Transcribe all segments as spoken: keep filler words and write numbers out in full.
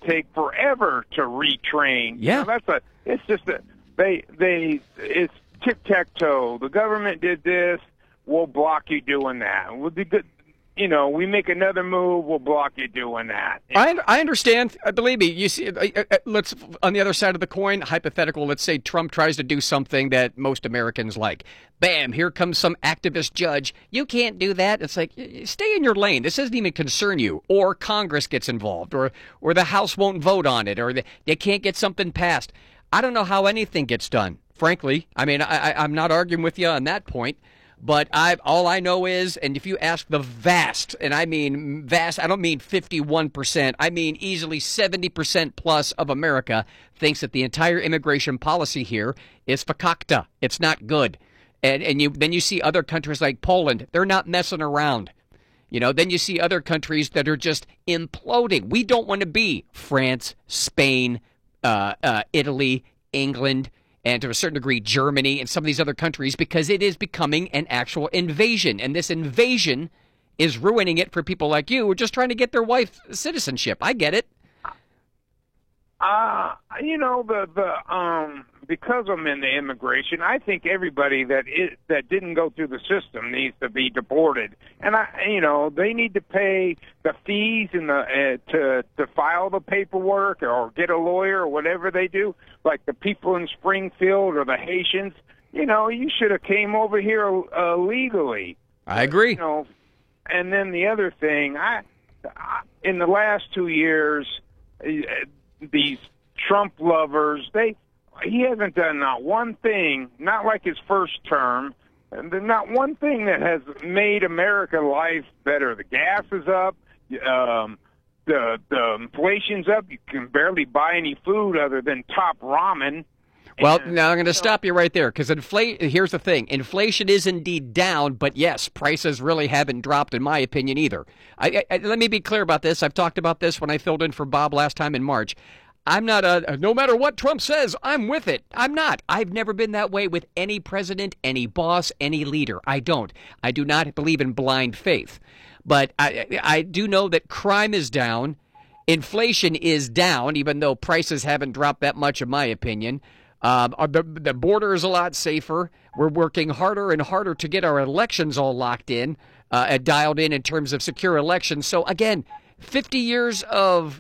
take forever to retrain. Yeah, you know, that's a. It's just a they they it's tic tac toe. The government did this. We'll block you doing that. We'll be good. You know, we make another move, we'll block you doing that. I I understand. Uh, believe me, you see. Uh, uh, let's on the other side of the coin, hypothetical. Let's say Trump tries to do something that most Americans like. Bam! Here comes some activist judge. You can't do that. It's like, stay in your lane. This doesn't even concern you. Or Congress gets involved, or or the House won't vote on it, or they, they can't get something passed. I don't know how anything gets done. Frankly, I mean, I, I, I'm not arguing with you on that point. But I, all I know is, and if you ask the vast, and I mean vast, I don't mean fifty-one percent, I mean easily seventy percent plus of America thinks that the entire immigration policy here is fakakta. It's not good. And and you then you see other countries like Poland, they're not messing around. You know, then you see other countries that are just imploding. We don't want to be France, Spain, uh, uh, Italy, England, and to a certain degree, Germany and some of these other countries, because it is becoming an actual invasion. And this invasion is ruining it for people like you who are just trying to get their wife citizenship. I get it. Uh, you know, the, the um, because I'm in the immigration, I think everybody that is, that didn't go through the system needs to be deported. And, I, you know, they need to pay the fees and the, uh, to, to file the paperwork or get a lawyer or whatever they do. Like the people in Springfield or the Haitians, you know, you should have came over here uh, legally. I agree. You know, and then the other thing, I, I in the last two years, uh, these Trump lovers, they he hasn't done not one thing, not like his first term, and not one thing that has made America life better. The gas is up, um, the the inflation's up. You can barely buy any food other than Top Ramen. Well, and, now I'm going to stop you right there, because infl- here's the thing. Inflation is indeed down, but yes, prices really haven't dropped, in my opinion, either. I, I, let me be clear about this. I've talked about this when I filled in for Bob last time in March. I'm not a, no matter what Trump says, I'm with it. I'm not. I've never been that way with any president, any boss, any leader. I don't. I do not believe in blind faith. But I, I do know that crime is down. Inflation is down, even though prices haven't dropped that much, in my opinion. Um, the, the border is a lot safer. We're working harder and harder to get our elections all locked in, uh, and dialed in in terms of secure elections. So, again, fifty years of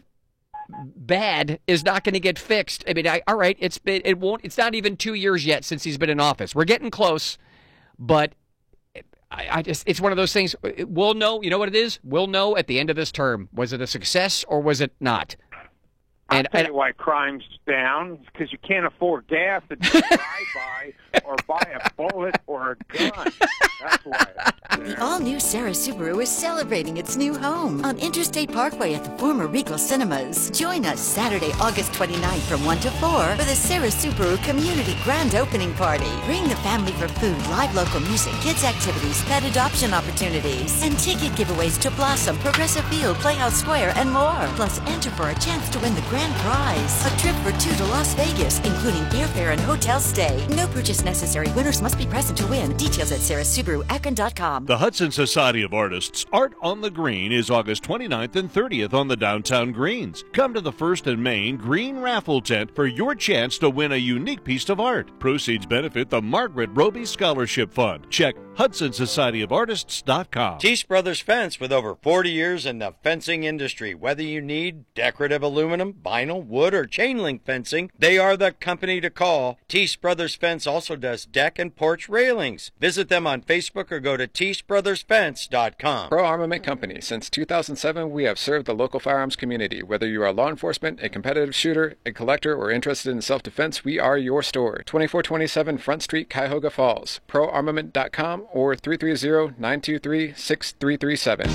bad is not going to get fixed. I mean, I, all right, it's been, it won't, it's not even two years yet since he's been in office. We're getting close, but I, I just, it's one of those things. We'll know, you know what it is? We'll know at the end of this term. Was it a success or was it not? And, I'll tell you why crime's down, because you can't afford gas to drive-by or buy a bullet or a gun. That's why. The all-new Sarah Subaru is celebrating its new home on Interstate Parkway at the former Regal Cinemas. Join us Saturday, August twenty-ninth from one to four for the Sarah Subaru Community Grand Opening Party. Bring the family for food, live local music, kids activities, pet adoption opportunities, and ticket giveaways to Blossom, Progressive Field, Playhouse Square, and more. Plus, enter for a chance to win the grand prize, a trip for two to Las Vegas, including airfare and hotel stay. No purchase necessary. Winners must be present to win. Details at sarah subaru akron dot com. The Hudson Society of Artists Art on the Green is August twenty-ninth and thirtieth on the downtown greens. Come to the First and Main Green Raffle Tent for your chance to win a unique piece of art. Proceeds benefit the Margaret Roby Scholarship Fund. Check hudson society of artists dot com. Teese Brothers Fence, with over forty years in the fencing industry. Whether you need decorative aluminum, vinyl, wood, or chain link fencing, they are the company to call. Teese Brothers Fence also does deck and porch railings. Visit them on Facebook or go to teese brothers fence dot com. Pro Armament Company. Since two thousand seven, we have served the local firearms community. Whether you are law enforcement, a competitive shooter, a collector, or interested in self-defense, we are your store. twenty-four twenty-seven Front Street, Cuyahoga Falls. pro armament dot com or three three zero, nine two three, six three three seven.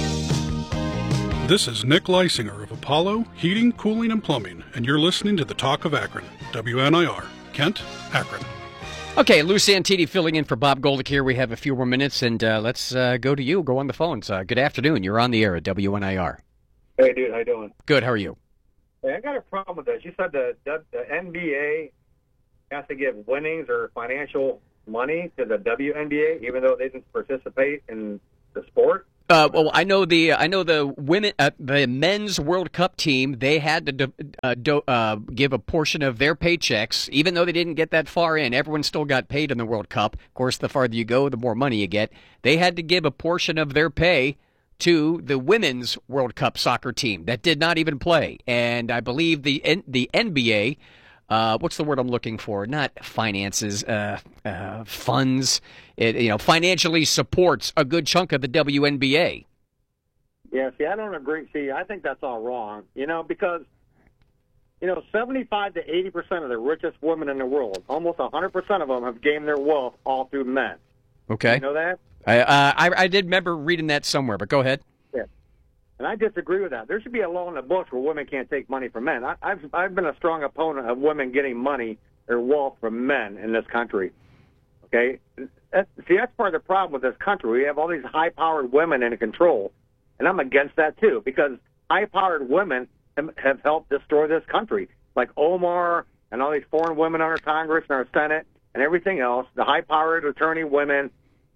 This is Nick Leisinger of Apollo Heating, Cooling, and Plumbing, and you're listening to the Talk of Akron, W N I R, Kent, Akron. Okay, Lou Santini filling in for Bob Goldick here. We have a few more minutes, and uh, let's uh, go to you. Go on the phones. Uh, good afternoon. You're on the air at W N I R. Hey, dude. How you doing? Good. How are you? Hey, I got a problem with this. You said the, the, the N B A has to give winnings or financial money to the W N B A, even though they didn't participate in the sport? Uh, well, I know the I know the women uh, the men's World Cup team. They had to do, uh, do, uh, give a portion of their paychecks, even though they didn't get that far in. Everyone still got paid in the World Cup. Of course, the farther you go, the more money you get. They had to give a portion of their pay to the women's World Cup soccer team that did not even play. And I believe the N- the N B A. Uh, what's the word I'm looking for? Not finances, uh, uh, funds. It, you know, financially supports a good chunk of the W N B A. Yeah, see, I don't agree. See, I think that's all wrong. You know, because you know, seventy-five to eighty percent of the richest women in the world, almost one hundred percent of them, have gained their wealth all through men. Okay, you know that? I, uh, I I did remember reading that somewhere, but go ahead. Yeah. And I disagree with that. There should be a law in the books where women can't take money from men. I, I've I've been a strong opponent of women getting money or wealth from men in this country. Okay, that, see, that's part of the problem with this country. We have all these high-powered women in control, and I'm against that too, because high-powered women have, have helped destroy this country, like Omar and all these foreign women on our Congress and our Senate and everything else. The high-powered attorney women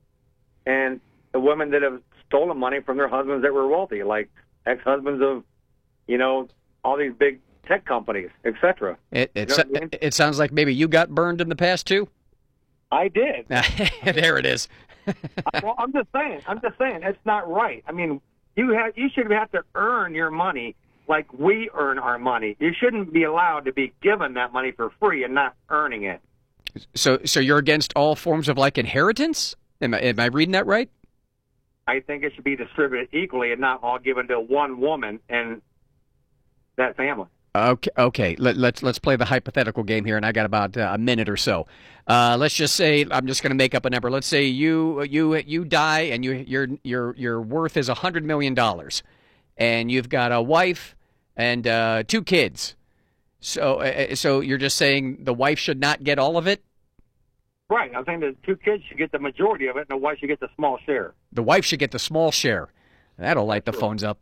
and the women that have stolen money from their husbands that were wealthy, like ex-husbands of, you know, all these big tech companies, et cetera. It it, You know what I mean? it sounds like maybe you got burned in the past too. I did. There it is. Well, I'm just saying. I'm just saying it's not right. I mean, you have you should have to earn your money like we earn our money. You shouldn't be allowed to be given that money for free and not earning it. So, so you're against all forms of like inheritance? Am I am I reading that right? I think it should be distributed equally and not all given to one woman and that family. Okay, okay. Let, let's let's play the hypothetical game here, and I got about uh, a minute or so. Uh, let's just say I'm just going to make up a number. Let's say you you you die, and you your your your worth is a hundred million dollars, and you've got a wife and uh, two kids. So uh, so you're just saying the wife should not get all of it? Right. I'm saying the two kids should get the majority of it, and the wife should get the small share. The wife should get the small share. That'll light the phones up.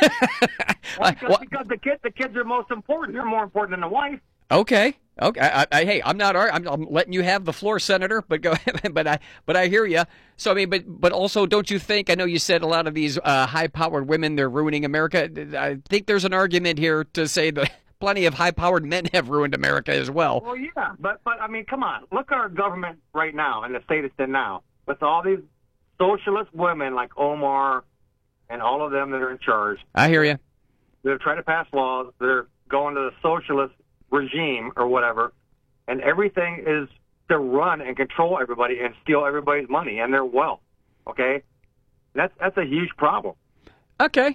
Well, because, well, because the kids, the kids are most important. They're more important than the wife. Okay, okay. I, I, hey, I'm not. I'm, I'm letting you have the floor, Senator. But go. But I. But I hear you. So I mean, but but also, don't you think? I know you said a lot of these uh, high-powered women, they're ruining America. I think there's an argument here to say that plenty of high-powered men have ruined America as well. Well, yeah, but but I mean, come on. Look at our government right now and the state it's in now with all these socialist women like Omar and all of them that are in charge. I hear you. They're trying to pass laws. They're going to the socialist regime or whatever, and everything is to run and control everybody and steal everybody's money and their wealth. Okay, that's that's a huge problem. Okay.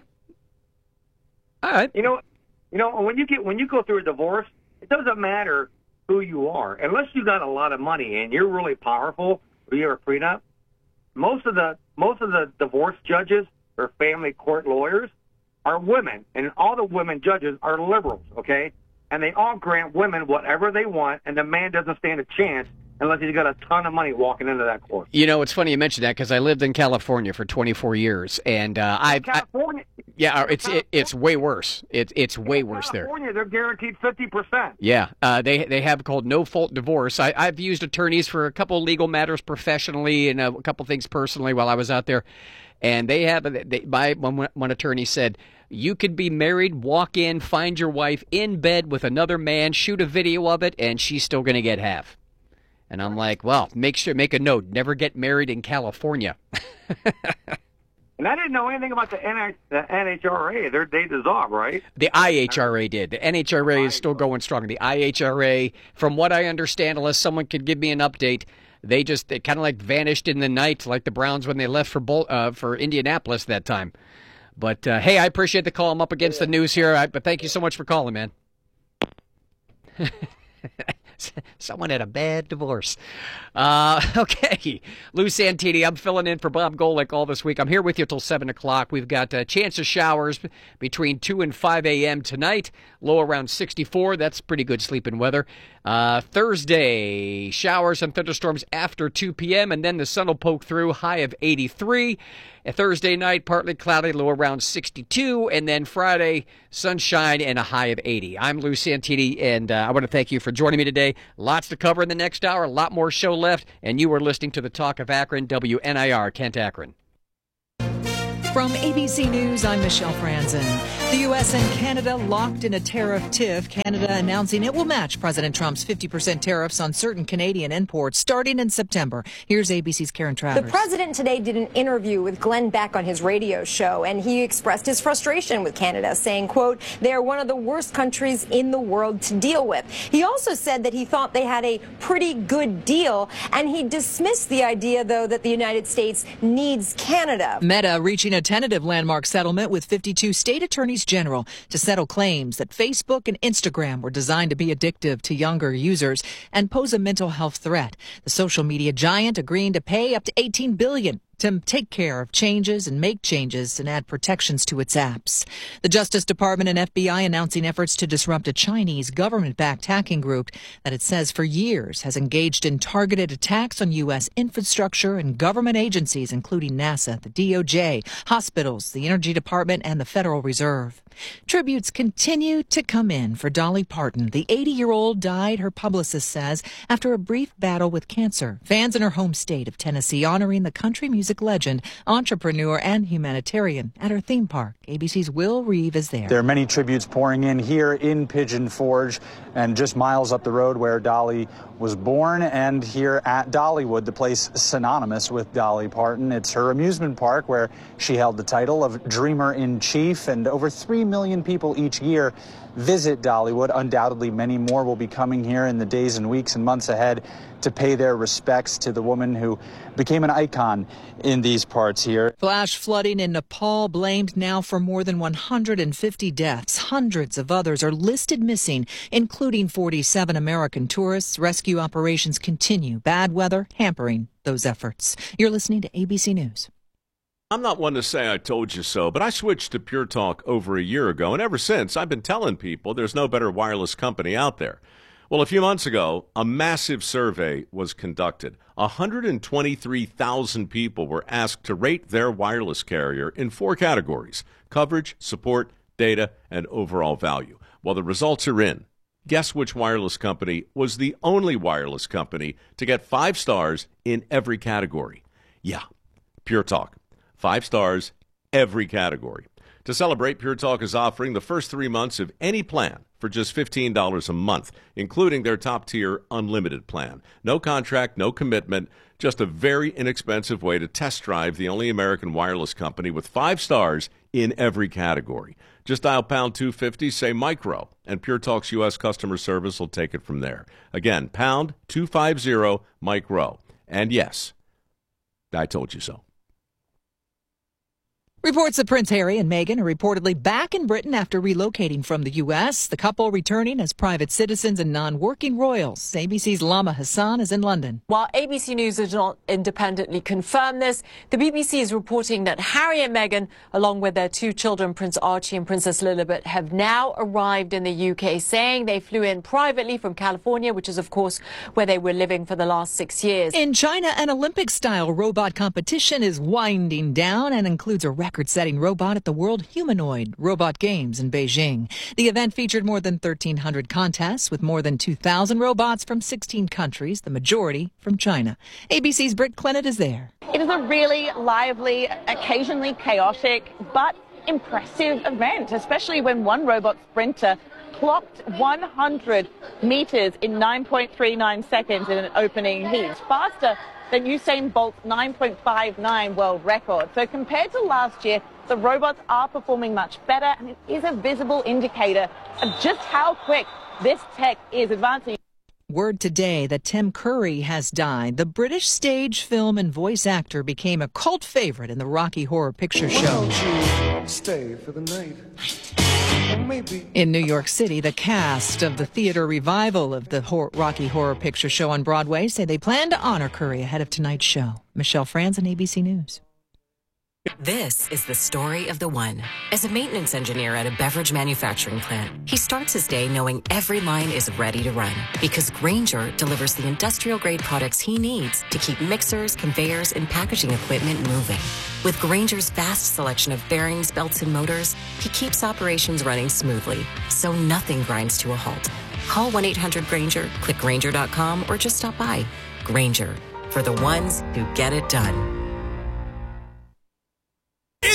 All right. You know, you know when you get when you go through a divorce, it doesn't matter who you are, unless you got a lot of money and you're really powerful or you're a prenup. Most of the most of the divorce judges or family court lawyers are women, and all the women judges are liberals, okay? And they all grant women whatever they want, and the man doesn't stand a chance unless he's got a ton of money walking into that court. You know, it's funny you mentioned that because I lived in California for twenty-four years, and uh, I've California. I, yeah, it's it, it's way worse. It's it's way in worse there. California, they're guaranteed fifty percent. Yeah, uh, they they have called no fault divorce. I, I've used attorneys for a couple of legal matters professionally and a couple things personally while I was out there, and they have they, my one, one attorney said you could be married, walk in, find your wife in bed with another man, shoot a video of it, and she's still going to get half. And I'm like, well, make sure make a note, never get married in California. And I didn't know anything about the, N- the N H R A. They're, they dissolved, right? The I H R A did. The N H R A is still going strong. The I H R A, from what I understand, unless someone could give me an update, they just they kind of like vanished in the night, like the Browns when they left for Bol- uh, for Indianapolis that time. But, uh, hey, I appreciate the call. I'm up against the news here, I, but thank you so much for calling, man. Someone had a bad divorce. Uh, okay. Lou Santini, I'm filling in for Bob Golick all this week. I'm here with you till seven o'clock. We've got a chance of showers between two and five a.m. tonight. Low around sixty-four. That's pretty good sleeping weather. Uh, Thursday, showers and thunderstorms after two p.m., and then the sun will poke through, high of eighty-three. A Thursday night, partly cloudy, low around sixty-two, and then Friday, sunshine and a high of eighty. I'm Lou Santini, and uh, I want to thank you for joining me today. Lots to cover in the next hour, a lot more show left, and you are listening to the Talk of Akron, W N I R, Kent, Akron. From A B C News, I'm Michelle Franzen. The U S and Canada locked in a tariff tiff. Canada announcing it will match President Trump's fifty percent tariffs on certain Canadian imports starting in September. Here's A B C's Karen Travers. The president today did an interview with Glenn Beck on his radio show, and he expressed his frustration with Canada, saying, quote, they are one of the worst countries in the world to deal with. He also said that he thought they had a pretty good deal, and he dismissed the idea, though, that the United States needs Canada. Meta reaching a tentative landmark settlement with fifty-two state attorneys general to settle claims that Facebook and Instagram were designed to be addictive to younger users and pose a mental health threat. The social media giant agreeing to pay up to eighteen billion dollars to take care of changes and make changes and add protections to its apps. The Justice Department and F B I announcing efforts to disrupt a Chinese government-backed hacking group that it says for years has engaged in targeted attacks on U S infrastructure and government agencies, including NASA, the D O J, hospitals, the Energy Department, and the Federal Reserve. Tributes continue to come in for Dolly Parton. The eighty-year-old died, her publicist says, after a brief battle with cancer. Fans in her home state of Tennessee honoring the country music legend, entrepreneur, and humanitarian at her theme park. A B C's Will Reeve is there. There are many tributes pouring in here in Pigeon Forge and just miles up the road where Dolly was born, and here at Dollywood, the place synonymous with Dolly Parton. It's her amusement park where she held the title of Dreamer-in-Chief, and over three million people each year visit Dollywood. Undoubtedly, many more will be coming here in the days and weeks and months ahead to pay their respects to the woman who became an icon in these parts here. Flash flooding in Nepal blamed now for more than one hundred fifty deaths. Hundreds of others are listed missing, including forty-seven American tourists. Rescue operations continue. Bad weather hampering those efforts. You're listening to A B C News. I'm not one to say I told you so, but I switched to Pure Talk over a year ago, and ever since I've been telling people there's no better wireless company out there. Well, a few months ago, a massive survey was conducted. one hundred twenty-three thousand people were asked to rate their wireless carrier in four categories: coverage, support, data, and overall value. Well, the results are in. Guess which wireless company was the only wireless company to get five stars in every category? Yeah, Pure Talk. Five stars, every category. To celebrate, Pure Talk is offering the first three months of any plan for just fifteen dollars a month, including their top-tier unlimited plan. No contract, no commitment, just a very inexpensive way to test drive the only American wireless company with five stars in every category. Just dial pound two fifty, say micro, and Pure Talk's U S customer service will take it from there. Again, pound two fifty, micro. And yes, I told you so. Reports that Prince Harry and Meghan are reportedly back in Britain after relocating from the U S. The couple returning as private citizens and non-working royals. A B C's Lama Hassan is in London. While A B C News does not independently confirm this, the B B C is reporting that Harry and Meghan, along with their two children, Prince Archie and Princess Lilibet, have now arrived in the U K, saying they flew in privately from California, which is, of course, where they were living for the last six years. In China, an Olympic-style robot competition is winding down and includes a record-setting robot at the World Humanoid Robot Games in Beijing. The event featured more than thirteen hundred contests with more than two thousand robots from sixteen countries, the majority from China. A B C's Britt Clennett is there. It is a really lively, occasionally chaotic, but impressive event, especially when one robot sprinter clocked one hundred meters in nine point three nine seconds in an opening heat, faster than Usain Bolt's nine point five nine world record. So compared to last year, the robots are performing much better, and it is a visible indicator of just how quick this tech is advancing. Word today that Tim Curry has died. The British stage, film, and voice actor became a cult favorite in the Rocky Horror Picture Show. Stay for the night. Maybe. In New York City, the cast of the theater revival of the Hor- Rocky Horror Picture Show on Broadway say they plan to honor Curry ahead of tonight's show. Michelle Franzen, A B C News. This is the story of the one. As a maintenance engineer at a beverage manufacturing plant, he starts his day knowing every line is ready to run because Grainger delivers the industrial-grade products he needs to keep mixers, conveyors, and packaging equipment moving. With Grainger's vast selection of bearings, belts, and motors, he keeps operations running smoothly, so nothing grinds to a halt. Call one eight hundred Grainger, click Grainger dot com, or just stop by. Grainger, for the ones who get it done. It's a great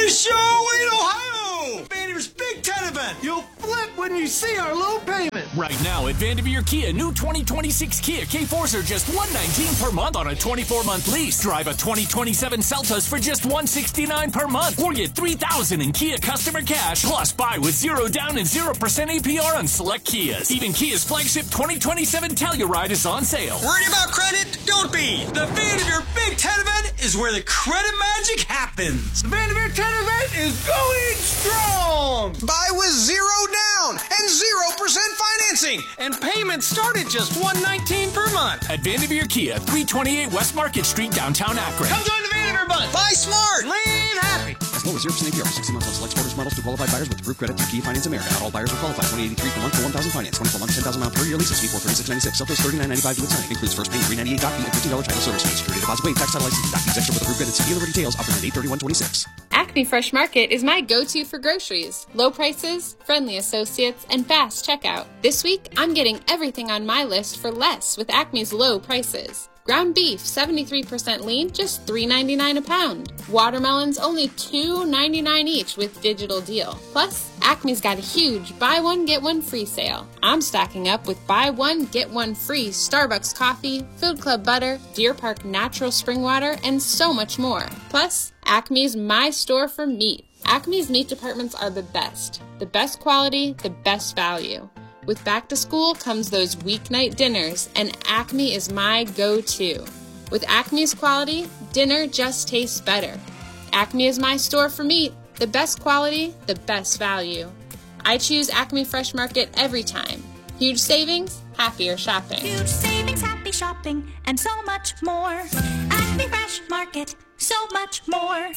biggest show in Ohio! Vanderveer's Big Ten event. You'll flip when you see our low payment. Right now at Vanderveer Kia, new twenty twenty-six Kia K fours are just one hundred nineteen dollars per month on a twenty-four month lease. Drive a twenty twenty-seven Celtas for just one hundred sixty-nine dollars per month, or get three thousand dollars in Kia customer cash. Plus, buy with zero down and zero percent A P R on select Kias. Even Kia's flagship twenty twenty-seven Telluride is on sale. Worried about credit? Don't be. The Vanderveer Big Ten event is where the credit magic happens. The Vanderveer Ten event is going strong. Buy with zero down and zero percent financing, and payments start at just one hundred nineteen dollars per month. At Vanderveer Kia, three twenty-eight West Market Street, downtown Akron. Come join the Vanderveer bunch. Buy smart, lean happy. As low as zero percent A P R for sixty months on select Sportage models to qualified buyers with approved credit through Kia Finance America. Not all buyers will qualify. twenty eighty-three per month for one thousand finance. twenty-four months, ten thousand miles per year leases. Fee for thirty-six ninety-six. Celtos thirty-nine ninety-five to signing. Includes first payment three ninety-eight doc fee and fifteen dollars title service fee. Security deposit waived. Tax title license. Doc fees extra with approved credit. See dealer details. Offered at eight thirty-one twenty-six. Acme Fresh Market is my go-to for groceries. Low prices, friendly associates, and fast checkout. This week, I'm getting everything on my list for less with Acme's low prices. Ground beef, seventy-three percent lean, just three ninety-nine a pound. Watermelons, only two ninety-nine each with digital deal. Plus, Acme's got a huge buy one, get one free sale. I'm stocking up with buy one, get one free Starbucks coffee, Food Club butter, Deer Park natural spring water, and so much more. Plus, Acme's my store for meat. Acme's meat departments are the best. The best quality, the best value. With back to school comes those weeknight dinners, and Acme is my go-to. With Acme's quality, dinner just tastes better. Acme is my store for meat. The best quality, the best value. I choose Acme Fresh Market every time. Huge savings, happier shopping. Huge savings, happy shopping, and so much more. Acme Fresh Market, so much more.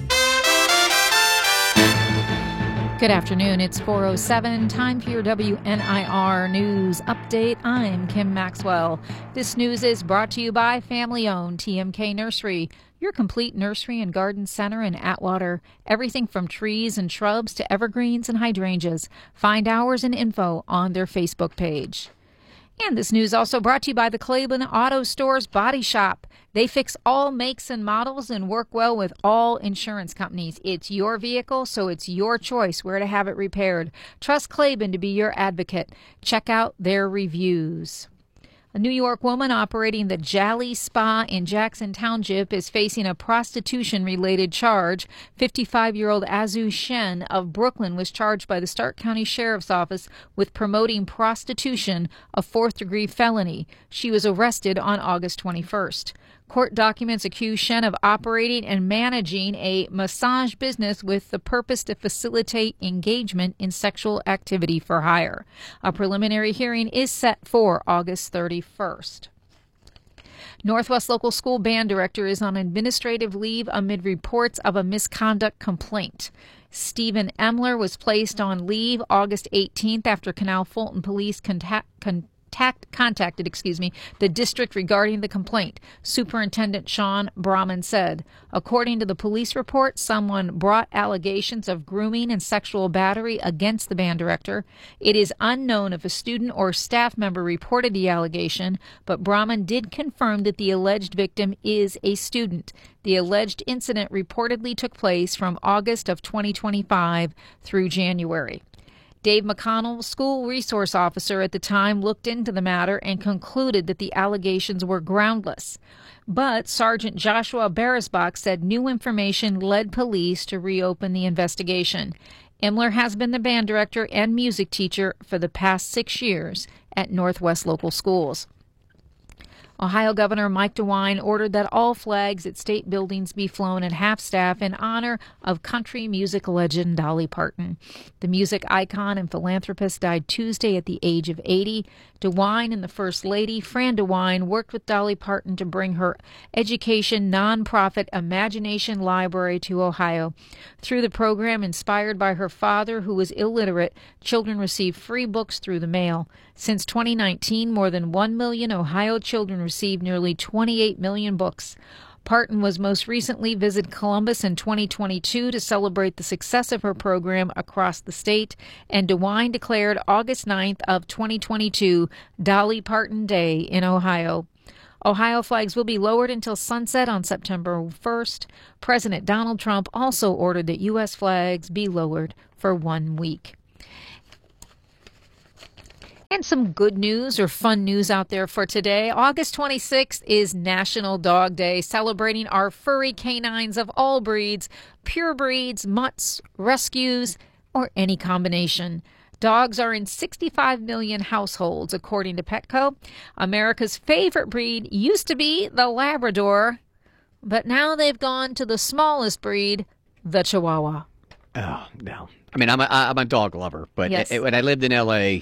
Good afternoon. It's four oh seven. Time for your W N I R News Update. I'm Kim Maxwell. This news is brought to you by family-owned T M K Nursery, your complete nursery and garden center in Atwater. Everything from trees and shrubs to evergreens and hydrangeas. Find hours and info on their Facebook page. And this news also brought to you by the Cleveland Auto Stores Body Shop. They fix all makes and models and work well with all insurance companies. It's your vehicle, so it's your choice where to have it repaired. Trust Cleveland to be your advocate. Check out their reviews. A New York woman operating the Jolly Spa in Jackson Township is facing a prostitution-related charge. fifty-five-year-old Azu Shen of Brooklyn was charged by the Stark County Sheriff's Office with promoting prostitution, a fourth-degree felony. She was arrested on August twenty-first. Court documents accuse Shen of operating and managing a massage business with the purpose to facilitate engagement in sexual activity for hire. A preliminary hearing is set for August thirty-first. Northwest Local School Band Director is on administrative leave amid reports of a misconduct complaint. Stephen Emler was placed on leave August eighteenth after Canal Fulton police contact, con- Tact, contacted excuse me, the district regarding the complaint. Superintendent Sean Brahman said, according to the police report, someone brought allegations of grooming and sexual battery against the band director. It is unknown if a student or staff member reported the allegation, but Brahman did confirm that the alleged victim is a student. The alleged incident reportedly took place from August of twenty twenty-five through January. Dave McConnell, school resource officer at the time, looked into the matter and concluded that the allegations were groundless. But Sergeant Joshua Beresbach said new information led police to reopen the investigation. Emler has been the band director and music teacher for the past six years at Northwest Local Schools. Ohio Governor Mike DeWine ordered that all flags at state buildings be flown at half-staff in honor of country music legend Dolly Parton. The music icon and philanthropist died Tuesday at the age of eighty. DeWine and the First Lady, Fran DeWine, worked with Dolly Parton to bring her education nonprofit Imagination Library to Ohio. Through the program, inspired by her father, who was illiterate, children received free books through the mail. Since twenty nineteen, more than one million Ohio children received nearly twenty-eight million books. Parton was most recently visited Columbus in twenty twenty-two to celebrate the success of her program across the state, and DeWine declared August ninth of twenty twenty-two Dolly Parton Day in Ohio. Ohio flags will be lowered until sunset on September first. President Donald Trump also ordered that U S flags be lowered for one week. And some good news or fun news out there for today. August twenty-sixth is National Dog Day, celebrating our furry canines of all breeds, pure breeds, mutts, rescues, or any combination. Dogs are in sixty-five million households, according to Petco. America's favorite breed used to be the Labrador, but now they've gone to the smallest breed, the Chihuahua. Oh, no. I mean, I'm a, I'm a dog lover, but Yes. it, when I lived in L A,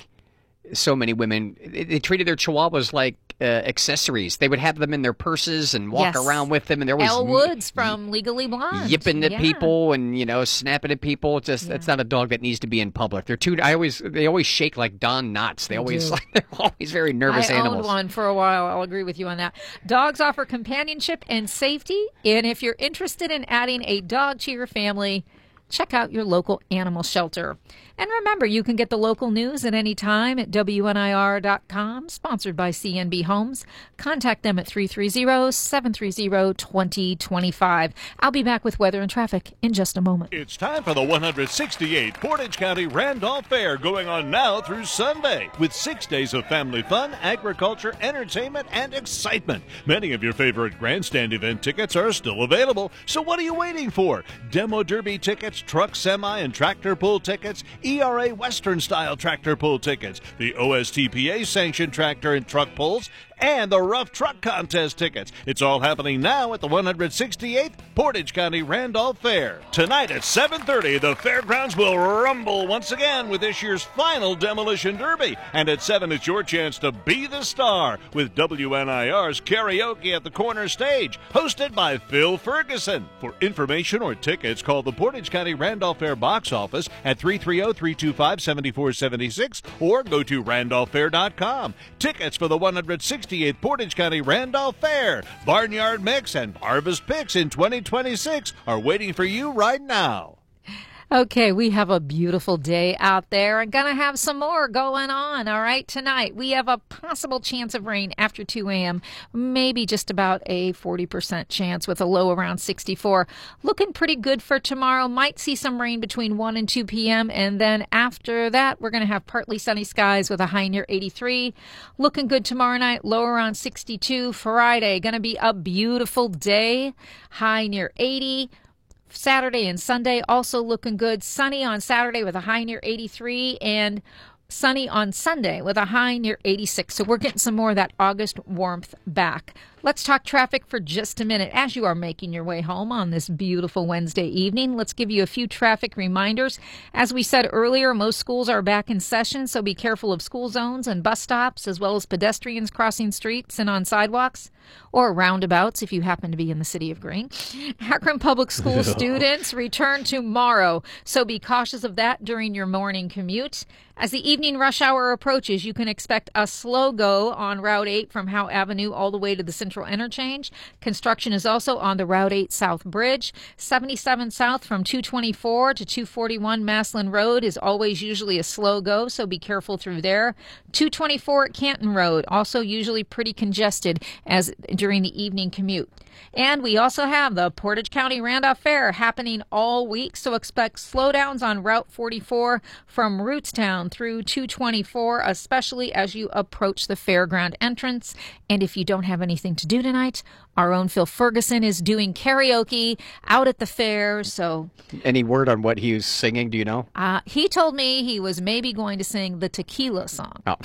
so many women, they, they treated their Chihuahuas like uh, accessories. They would have them in their purses and walk Yes. around with them, and they're always Elle Woods from Legally Blonde. yipping at Yeah. people and, you know, snapping at people. It's just, it's not a dog that needs to be in public. They're too, I always, they always shake like Don Knotts. They They always, do. like, they're always very nervous I animals. owned one for a while. I'll agree with you on that. Dogs offer companionship and safety. And if you're interested in adding a dog to your family, check out your local animal shelter. And remember, you can get the local news at any time at W N I R dot com, sponsored by C N B Homes. Contact them at three three zero, seven three zero, two zero two five. I'll be back with weather and traffic in just a moment. It's time for the one hundred sixty-eighth Portage County Randolph Fair, going on now through Sunday, with six days of family fun, agriculture, entertainment, and excitement. Many of your favorite grandstand event tickets are still available, so what are you waiting for? Demo Derby tickets, truck, semi, and tractor pull tickets, E R A Western-style tractor pull tickets, the O S T P A-sanctioned tractor and truck pulls, and the Rough Truck Contest tickets. It's all happening now at the one hundred sixty-eighth Portage County Randolph Fair. Tonight at seven thirty, the fairgrounds will rumble once again with this year's final Demolition Derby. And at seven, it's your chance to be the star with W N I R's Karaoke at the Corner Stage, hosted by Phil Ferguson. For information or tickets, call the Portage County Randolph Fair box office at three three zero, three two five, seven four seven six or go to randolph fair dot com. Tickets for the one hundred sixty-eighth Portage County Randolph Fair, Barnyard Mix, and Harvest Picks in twenty twenty-six are waiting for you right now. Okay, we have a beautiful day out there and gonna have some more going on, all right, tonight. We have a possible chance of rain after two a.m., maybe just about a forty percent chance with a low around sixty-four. Looking pretty good for tomorrow. Might see some rain between one and two p.m., and then after that, we're gonna have partly sunny skies with a high near eighty-three. Looking good tomorrow night, low around sixty-two. Friday, gonna be a beautiful day, high near eighty. Saturday and Sunday also looking good. Sunny on Saturday with a high near eighty-three, and sunny on Sunday with a high near eighty-six. So we're getting some more of that August warmth back. Let's talk traffic for just a minute. As you are making your way home on this beautiful Wednesday evening, let's give you a few traffic reminders. As we said earlier, most schools are back in session, so be careful of school zones and bus stops, as well as pedestrians crossing streets and on sidewalks, or roundabouts if you happen to be in the city of Greene. Akron Public School students return tomorrow, so be cautious of that during your morning commute. As the evening rush hour approaches, you can expect a slow go on Route eight from Howe Avenue all the way to the Central Interchange. Construction is also on the Route eight South Bridge. seventy-seven South from two twenty-four to two forty-one Maslin Road is always usually a slow go, so be careful through there. two twenty-four at Canton Road, also usually pretty congested as during the evening commute. And we also have the Portage County Randolph Fair happening all week, so expect slowdowns on Route forty-four from Rootstown through two twenty-four, especially as you approach the fairground entrance. And if you don't have anything to do tonight, our own Phil Ferguson is doing karaoke out at the fair, so... Any word on what he was singing, do you know? Uh, he told me he was maybe going to sing the Tequila song. Oh.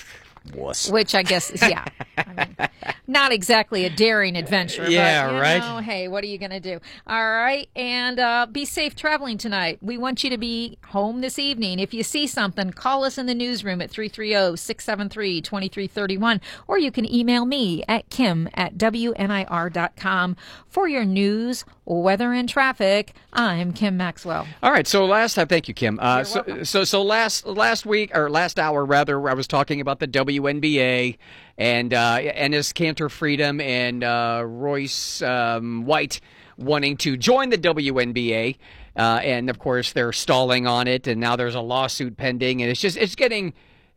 Wuss. Which I guess is, yeah, I mean, not exactly a daring adventure. Yeah, but, you right. know, hey, what are you going to do? All right, and uh, be safe traveling tonight. We want you to be home this evening. If you see something, call us in the newsroom at three three zero, six seven three, two three three one, or you can email me at kim at W N I R dot com for your news, weather, and traffic. I'm Kim Maxwell. All right, so last time, thank you, Kim. Uh, You're so, welcome. so, so last last week or last hour rather, I was talking about the W N B A and uh, Enes Kanter Freedom and uh, Royce um, White wanting to join the W N B A, uh, and of course they're stalling on it, and now there's a lawsuit pending, and it's just it's getting.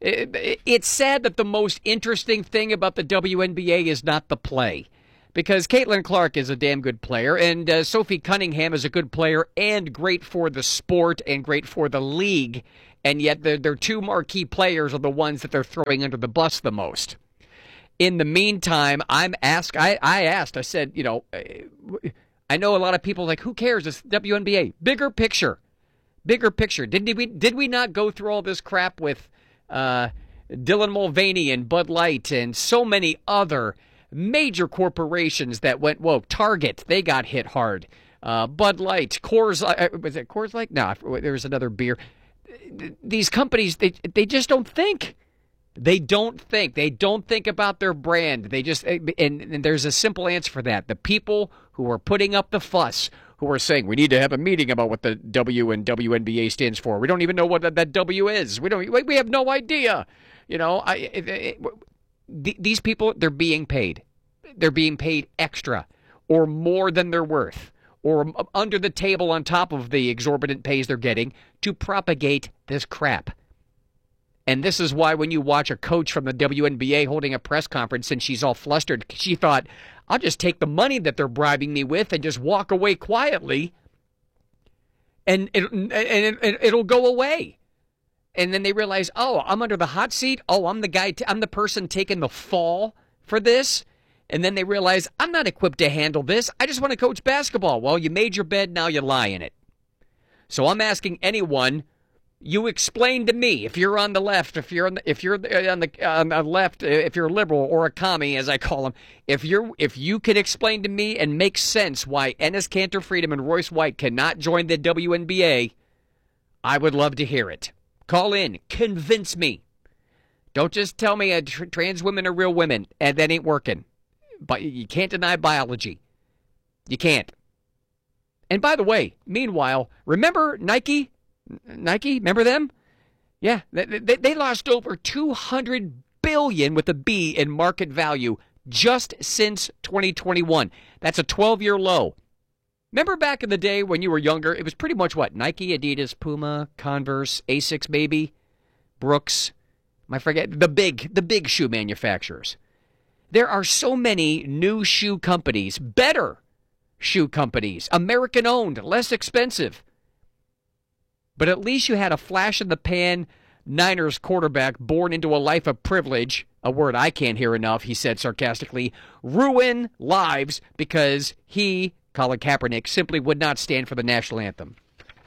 It, it, it's sad that the most interesting thing about the W N B A is not the play. Because Caitlin Clark is a damn good player, and uh, Sophie Cunningham is a good player and great for the sport and great for the league, and yet their, their two marquee players are the ones that they're throwing under the bus the most. In the meantime, I'm asked, I, I asked, I said, you know, I know a lot of people are like, who cares? It's W N B A. Bigger picture. Bigger picture. Did we, did we not go through all this crap with uh, Dylan Mulvaney and Bud Light and so many other major corporations that went, whoa, Target, they got hit hard. Uh, Bud Light, Coors, uh, was it Coors Light? No, there was another beer. These companies, they they just don't think. They don't think. They don't think about their brand. They just, and, and there's a simple answer for that. The people who are putting up the fuss, who are saying, we need to have a meeting about what the W and W N B A stands for. We don't even know what that, that W is. We don't. We have no idea. You know, I. It, it, These people, they're being paid. They're being paid extra or more than they're worth or under the table on top of the exorbitant pays they're getting to propagate this crap. And this is why when you watch a coach from the W N B A holding a press conference and she's all flustered, she thought, I'll just take the money that they're bribing me with and just walk away quietly and, it, and it, it'll go away. And then they realize, oh, I'm under the hot seat. Oh, I'm the guy. T- I'm the person taking the fall for this. And then they realize, I'm not equipped to handle this. I just want to coach basketball. Well, you made your bed. Now you lie in it. So I'm asking anyone, you explain to me, if you're on the left, if you're on the, if you're on the, on the left, if you're a liberal or a commie, as I call them, if you're if you can explain to me and make sense why Enes Kanter Freedom and Royce White cannot join the W N B A, I would love to hear it. Call in. Convince me. Don't just tell me uh, tr- trans women are real women, and that ain't working. But you can't deny biology. You can't. And by the way, meanwhile, remember Nike? Nike? Remember them? Yeah, they, they, they lost over two hundred billion dollars with a B in market value just since twenty twenty-one. That's a twelve-year low. Remember back in the day when you were younger, it was pretty much what? Nike, Adidas, Puma, Converse, Asics, maybe, Brooks. I forget the big, the big shoe manufacturers. There are so many new shoe companies, better shoe companies, American-owned, less expensive. But at least you had a flash-in-the-pan Niners quarterback born into a life of privilege, a word I can't hear enough, he said sarcastically, ruin lives because he, Colin Kaepernick, simply would not stand for the national anthem.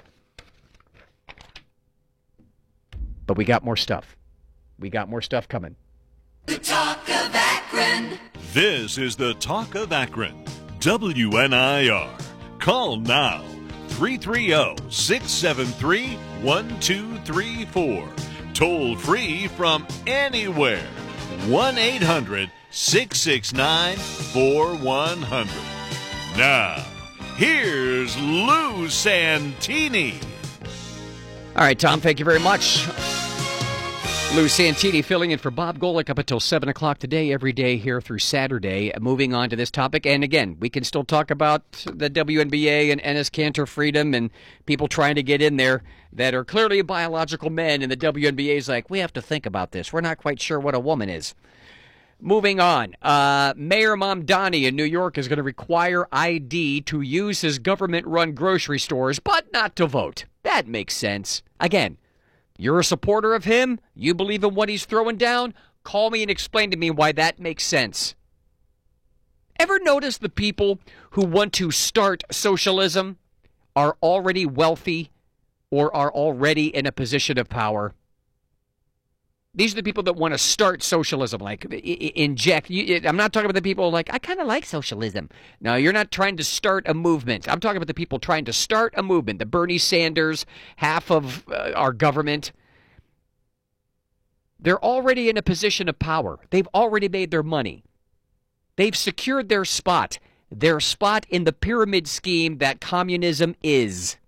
But we got more stuff. We got more stuff coming. The Talk of Akron. This is the Talk of Akron. W N I R. Call now. three three zero, six seven three, one two three four. Toll free from anywhere. one eight hundred, six six nine, four one zero zero. Now, here's Lou Santini. All right, Tom, thank you very much. Lou Santini filling in for Bob Golick up until seven o'clock today, every day here through Saturday. Moving on to this topic. And again, we can still talk about the W N B A and Enes Kanter Freedom and people trying to get in there that are clearly biological men. And the W N B A is like, we have to think about this. We're not quite sure what a woman is. Moving on. Uh, Mayor Mamdani in New York is going to require I D to use his government-run grocery stores, but not to vote. That makes sense. Again, you're a supporter of him? You believe in what he's throwing down? Call me and explain to me why that makes sense. Ever notice the people who want to start socialism are already wealthy or are already in a position of power? These are the people that want to start socialism, like inject. I'm not talking about the people like, I kind of like socialism. No, you're not trying to start a movement. I'm talking about the people trying to start a movement. The Bernie Sanders, half of uh, our government. They're already in a position of power. They've already made their money. They've secured their spot, their spot in the pyramid scheme that communism is.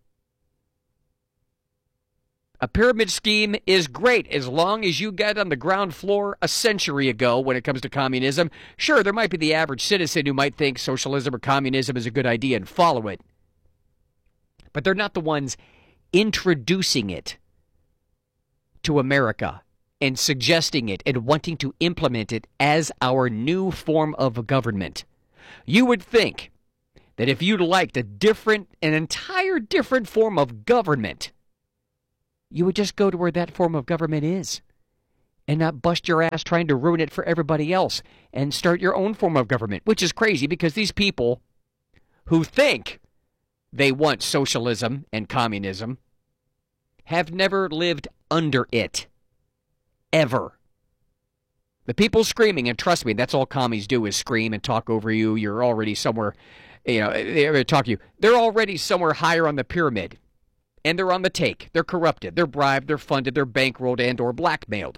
A pyramid scheme is great as long as you get on the ground floor a century ago when it comes to communism. Sure, there might be the average citizen who might think socialism or communism is a good idea and follow it. But they're not the ones introducing it to America. and suggesting it and wanting to implement it as our new form of government. You would think that if you liked a different, an entire different form of government, you would just go to where that form of government is and not bust your ass trying to ruin it for everybody else and start your own form of government, which is crazy because these people who think they want socialism and communism have never lived under it. Ever. The people screaming, and trust me, that's all commies do is scream and talk over you. You're already somewhere, you know, they talk to you. They're already somewhere higher on the pyramid. And they're on the take. They're corrupted. They're bribed. They're funded. They're bankrolled and or blackmailed.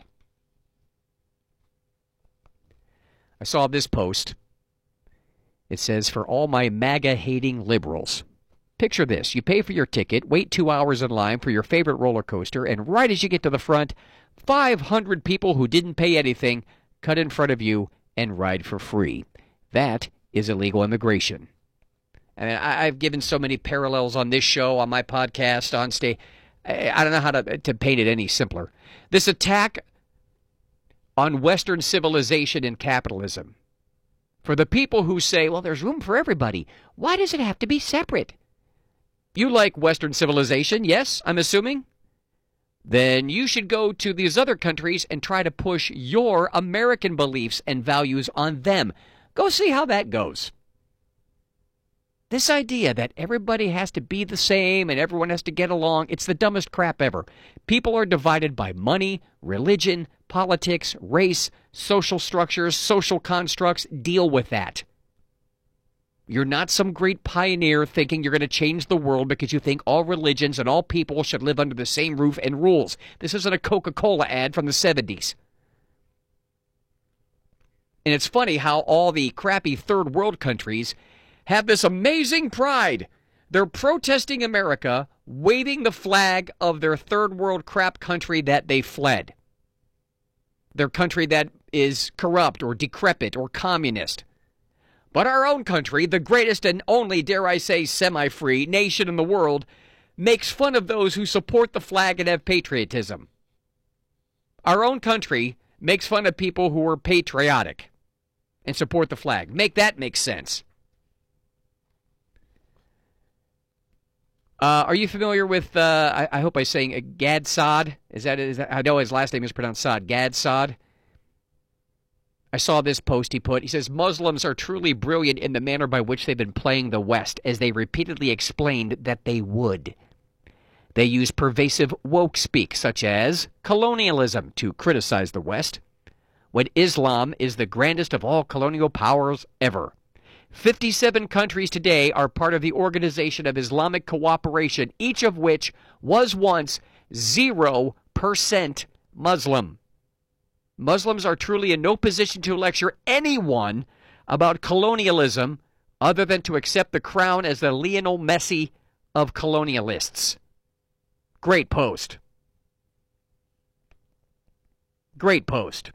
I saw this post. It says, for all my MAGA-hating liberals. Picture this. You pay for your ticket, wait two hours in line for your favorite roller coaster, and right as you get to the front, five hundred people who didn't pay anything cut in front of you and ride for free. That is illegal immigration. I mean, I, I've given so many parallels on this show, on my podcast, on stage. I, I don't know how to, to paint it any simpler. This attack on Western civilization and capitalism. For the people who say, well, there's room for everybody. Why does it have to be separate? You like Western civilization, yes, I'm assuming? Then you should go to these other countries and try to push your American beliefs and values on them. Go see how that goes. This idea that everybody has to be the same and everyone has to get along, it's the dumbest crap ever. People are divided by money, religion, politics, race, social structures, social constructs. Deal with that. You're not some great pioneer thinking you're going to change the world because you think all religions and all people should live under the same roof and rules. This isn't a Coca-Cola ad from the seventies. And it's funny how all the crappy third world countries have this amazing pride. They're protesting America, waving the flag of their third world crap country that they fled. Their country that is corrupt or decrepit or communist. But our own country, the greatest and only, dare I say, semi-free nation in the world, makes fun of those who support the flag and have patriotism. Our own country makes fun of people who are patriotic and support the flag. Make that make sense. Uh, are you familiar with, uh, I, I hope I'm saying, uh, Gad Saad? Is that, is that, I know his last name is pronounced Saad. Gad Saad? I saw this post he put. He says, Muslims are truly brilliant in the manner by which they've been playing the West, as they repeatedly explained that they would. They use pervasive woke speak, such as colonialism, to criticize the West, when Islam is the grandest of all colonial powers ever. fifty-seven countries today are part of the Organization of Islamic Cooperation, each of which was once zero percent Muslim. Muslims are truly in no position to lecture anyone about colonialism other than to accept the crown as the Lionel Messi of colonialists. Great post. Great post.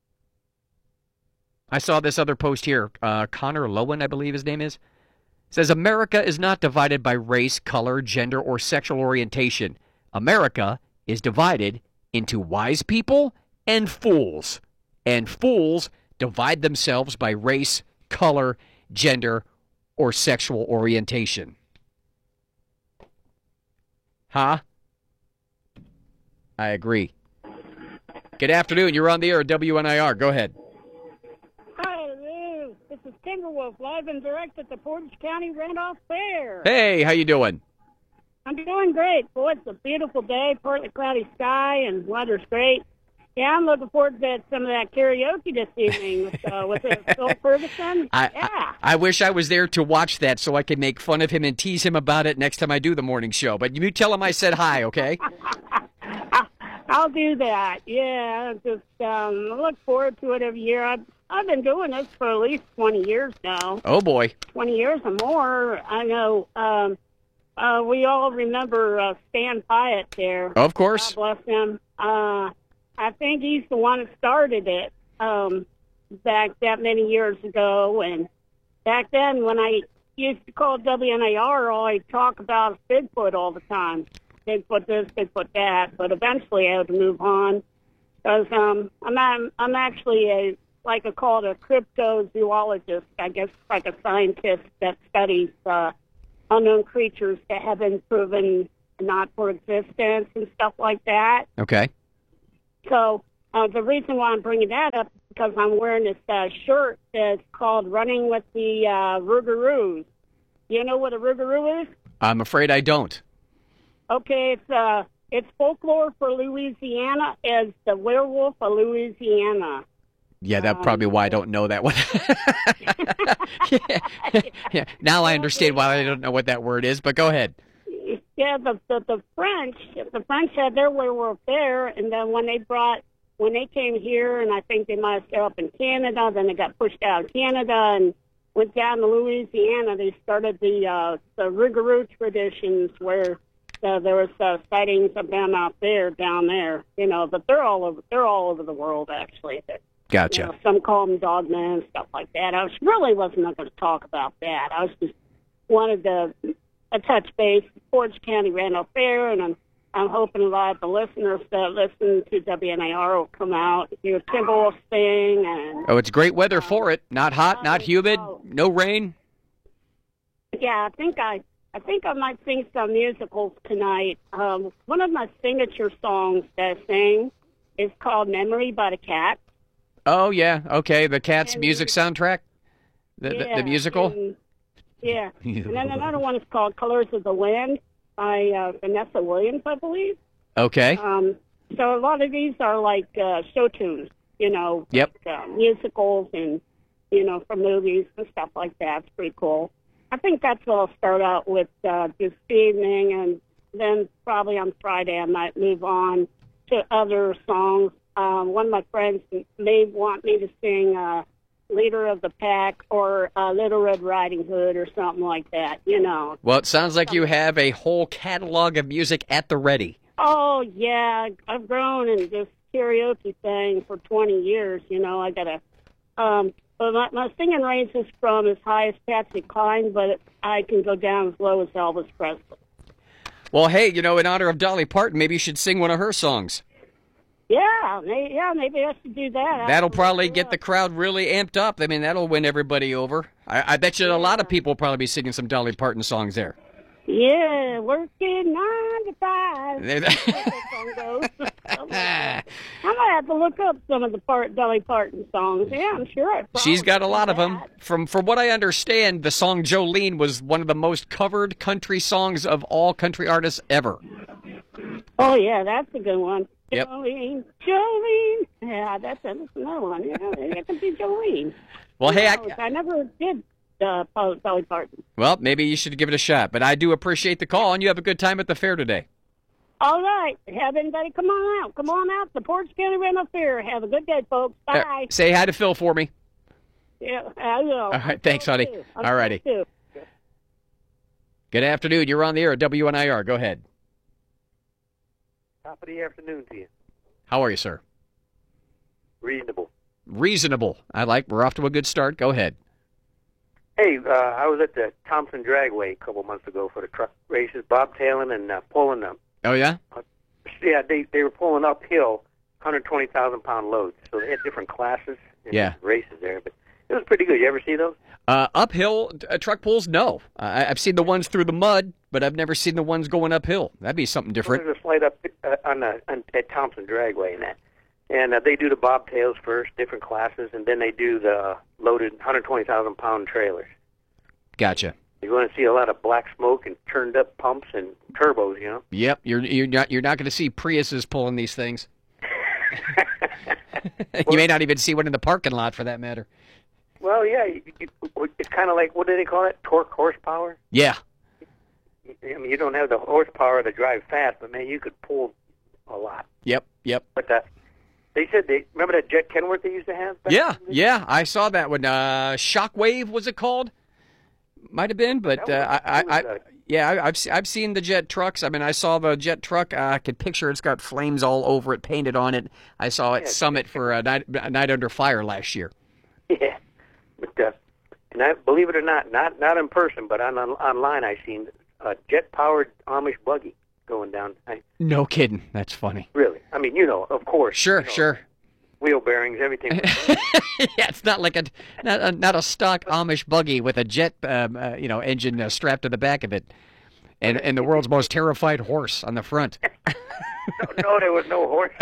I saw this other post here. Uh, Connor Lowen, I believe his name is. Says, America is not divided by race, color, gender, or sexual orientation. America is divided into wise people and fools. And fools divide themselves by race, color, gender, or sexual orientation. Huh? I agree. Good afternoon. You're on the air at W N I R. Go ahead. Hi, this is Timberwolf, live and direct at the Portage County Randolph Fair. Hey, how you doing? I'm doing great. Boy, it's a beautiful day, partly cloudy sky, and weather's great. Yeah, I'm looking forward to some of that karaoke this evening with, uh, with Phil Ferguson. I, yeah. I, I wish I was there to watch that so I could make fun of him and tease him about it next time I do the morning show. But you tell him I said hi, okay? I'll do that. Yeah, just um, look forward to it every year. I've, I've been doing this for at least twenty years now. Oh, boy. twenty years or more. I know um, uh, we all remember uh, Stan Pyatt there. Of course. God bless him. Uh, I think he's the one that started it um, back that many years ago. And back then, when I used to call W N A R, all I'd talk about Bigfoot all the time. Bigfoot this, Bigfoot that. But eventually I had to move on Because um, I'm I'm I'm actually a like a called a cryptozoologist. I guess like a scientist that studies uh, unknown creatures that have been proven not for existence and stuff like that. Okay. So uh, the reason why I'm bringing that up is because I'm wearing this uh, shirt that's called "Running with the uh, Rougarous." You know what a rougarou is? I'm afraid I don't. Okay, it's uh, it's folklore for Louisiana as the werewolf of Louisiana. Yeah, that's probably why I don't know that one. yeah, yeah. Now I understand why I don't know what that word is, but go ahead. Yeah, the, the the French, the French had their werewolf there, and then when they brought, when they came here, and I think they might have stayed up in Canada, then they got pushed out of Canada and went down to Louisiana. They started the uh, the rougarou traditions where uh, there was uh, sightings of them out there, down there. You know, but they're all over. They're all over the world, actually. They're, Gotcha. You know, some call them dogmen and stuff like that. I was really wasn't going to talk about that. I was just wanted to a touch base. Portage County Randolph Fair, and I'm I'm hoping a lot of the listeners that listen to W N A R will come out, hear Timberwolves sing, and Oh, it's great weather for it. Not hot, not humid, no rain. yeah, I think I I think I might sing some musicals tonight. Um, one of my signature songs that I sing is called "Memory" by the Cats. Oh yeah, okay. The Cats music soundtrack, the Yeah, the, the musical. and- yeah, and then another one is called "Colors of the Wind" by uh, Vanessa Williams, I believe. Okay. Um, so a lot of these are like uh, show tunes, you know, Yep. like, uh, musicals and, you know, from movies and stuff like that. It's pretty cool. I think that's what I'll start out with uh, this evening, and then probably on Friday I might move on to other songs. Um, one of my friends may want me to sing uh, Leader of the Pack or uh, Little Red Riding Hood or something like that, you know. Well, it sounds like you have a whole catalog of music at the ready. Oh, yeah. I've grown in this karaoke thing for twenty years. You know, I got to, um, but my, my singing range is from as high as Patsy Cline, but I can go down as low as Elvis Presley. Well, hey, you know, in honor of Dolly Parton, maybe you should sing one of her songs. Yeah, may, yeah, maybe I should do that. That'll probably get the crowd really amped up. I mean, that'll win everybody over. I, I bet you a lot of people will probably be singing some Dolly Parton songs there. Yeah, working nine to five. There- That song goes. I might have to look up some of the part, Dolly Parton songs. Yeah, I'm sure I probably She's got a lot do of them. that. From from what I understand, the song Jolene was one of the most covered country songs of all country artists ever. Oh, yeah, that's a good one. Yep. Jolene, Jolene. Yeah, that's, that's another one. Yeah, it could be Jolene. Well, hey, I, Who knows? I never did uh, Dolly Parton. well, maybe you should give it a shot. But I do appreciate the call, and you have a good time at the fair today. All right. Have anybody come on out. Come on out to Portage County Randolph Fair. Have a good day, folks. Bye. Uh, say hi to Phil for me. Yeah, I will. All right, thanks, honey. I'm All righty. too. Good afternoon. You're on the air at W N I R. Go ahead. Top of the afternoon to you. How are you, sir? Reasonable. Reasonable. I like. We're off to a good start. Go ahead. Hey, uh, I was at the Thompson Dragway a couple months ago for the truck races, bobtailing and uh, pulling them. Oh, yeah? Yeah, they they were pulling uphill, one hundred twenty thousand pound loads. So they had different classes and Yeah. races there, but it was pretty good. You ever see those? Uh, uphill uh, truck pulls? No. Uh, I've seen the ones through the mud, but I've never seen the ones going uphill. That'd be something different. There's a slide up uh, on the on, at Thompson Dragway and that, and uh, they do the bobtails first, different classes, and then they do the loaded one hundred twenty thousand pound trailers. Gotcha. You're going to see a lot of black smoke and turned up pumps and turbos, you know. Yep. You're you're not you're not going to see Priuses pulling these things. You may not even see one in the parking lot, for that matter. Well, yeah, you, you, it's kind of like, what do they call it? Torque horsepower? Yeah. I mean, you don't have the horsepower to drive fast, but, man, you could pull a lot. Yep. Yep. But uh, they said, they remember that Jet Kenworth they used to have? back Yeah. in the- Yeah. I saw that one. Uh, Shockwave was it called? Might have been, but That uh, was- I, I, that was, I uh, yeah, I, I've se- I've seen the jet trucks. I mean, I saw the jet truck. Uh, I could picture it's got flames all over it, painted on it. I saw it Yeah, Summit for a night, a night under fire last year. Yeah. But, uh, and I, believe it or not, not not in person, but on, on online I seen a jet-powered Amish buggy going down. I, No kidding. That's funny. really. I mean, you know, of course. Sure, you know, sure. Wheel bearings, everything. Yeah, it's not like a not a, not a stock Amish buggy with a jet, um, uh, you know, engine uh, strapped to the back of it, and and the world's most terrified horse on the front. no, no, there was no horse.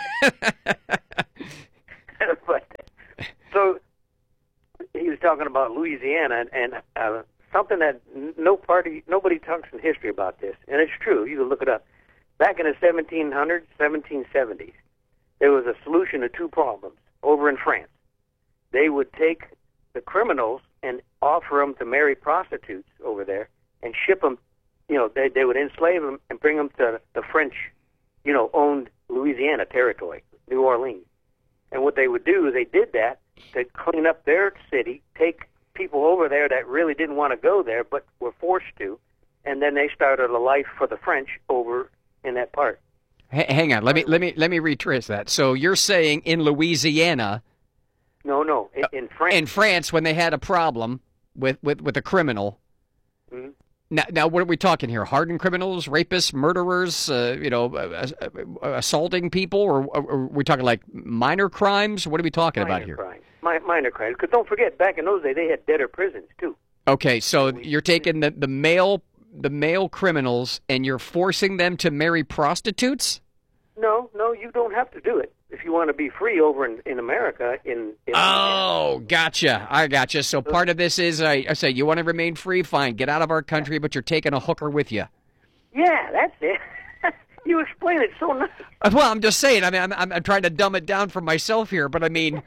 But, so he was talking about Louisiana, and, and uh, something that no party, nobody talks in history about this, and it's true. You can look it up. Back in the seventeen hundreds, seventeen seventies, there was a solution to two problems over in France. They would take the criminals and offer them to marry prostitutes over there and ship them. You know, they they would enslave them and bring them to the French, you know, owned Louisiana territory, New Orleans. And what they would do is they did that to clean up their city, take people over there that really didn't want to go there but were forced to, and then they started a life for the French over in that part. H- hang on, let me let me let me retrace that. So you're saying in Louisiana? No, no, in, in France. In France, when they had a problem with with, with a criminal. Mm-hmm. Now, now, what are we talking here? Hardened criminals, rapists, murderers, uh, you know, uh, uh, assaulting people, or, or are we talking like minor crimes? What are we talking minor about here? Crimes. Mi- minor crimes. Because don't forget, back in those days, they had debtor prisons too. Okay, so you're taking the, the male the male criminals and you're forcing them to marry prostitutes? No, no, you don't have to do it if you want to be free over in, in America. In, in oh, gotcha. I gotcha. So part of this is, I, I say, you want to remain free? Fine, get out of our country, but you're taking a hooker with you. Yeah, that's it. You explain it so nice. Well, I'm just saying. I mean, I'm, I'm, I'm trying to dumb it down for myself here, but I mean,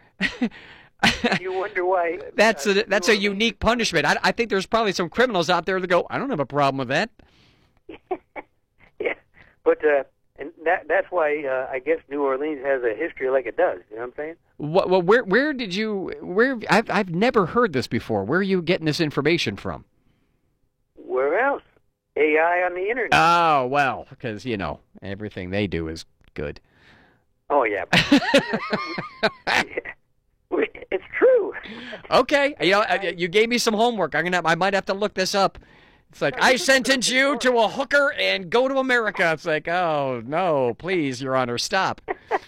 you wonder why. That's uh, a that's a unique punishment. I, I think there's probably some criminals out there that go, I don't have a problem with that. Yeah, but uh, and that that's why uh, I guess New Orleans has a history like it does. You know what I'm saying? What, well, where where did you where I've I've never heard this before. Where are you getting this information from? Where else? A I on the internet. Oh well, because you know everything they do is good. Oh yeah. It's true. Okay, you know, you gave me some homework. I'm gonna, I might have to look this up. It's like, I sentence you to a hooker and go to America. It's like, oh no, please, Your Honor, stop.